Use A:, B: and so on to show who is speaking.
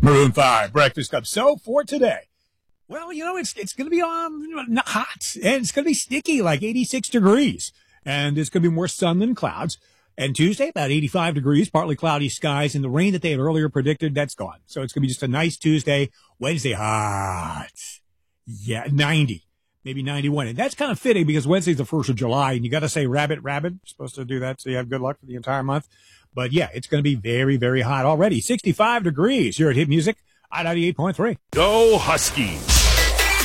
A: Maroon 5, Breakfast Club. So for today, well, it's going to be hot, and it's going to be sticky, like 86 degrees. And it's going to be more sun than clouds. And Tuesday, about 85 degrees, partly cloudy skies, and the rain that they had earlier predicted, that's gone. So it's going to be just a nice Tuesday. Wednesday, hot. Yeah, 90, maybe 91. And that's kind of fitting because Wednesday's the 1st of July, and you got to say rabbit. You're supposed to do that so you have good luck for the entire month. But yeah, it's going to be very, very hot already. 65 degrees here at Hit Music, I-98.3.
B: Go Huskies!